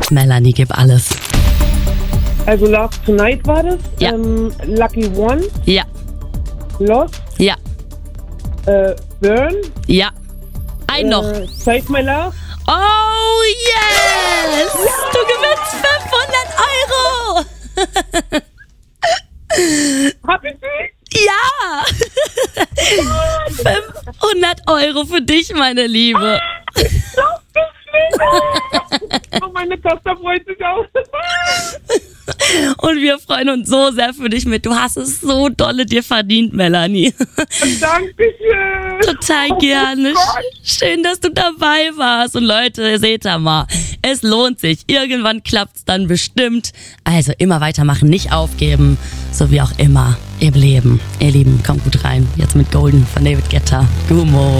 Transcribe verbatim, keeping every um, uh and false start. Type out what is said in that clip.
Melanie, gib alles. Also Love Tonight war das. Ja. Ähm, Lucky One, Ja, Lost, ja, äh, Burn. ja. Ein noch. Äh, Save My Love. Oh, yes! Du gewinnst fünfhundert Euro! Hab ich sie? Ja! fünfhundert Euro für dich, meine Liebe. Oh, meine Tochter freut sich auch. Und wir freuen uns so sehr für dich mit. Du hast es so dolle dir verdient, Melanie. Dankeschön. Total Oh gerne. Gott. Schön, dass du dabei warst. Und Leute, ihr seht da mal, es lohnt sich. Irgendwann klappt's dann bestimmt. Also immer weitermachen, nicht aufgeben. So wie auch immer im Leben. Ihr Lieben, kommt gut rein. Jetzt mit Golden von David Guetta. Gummo.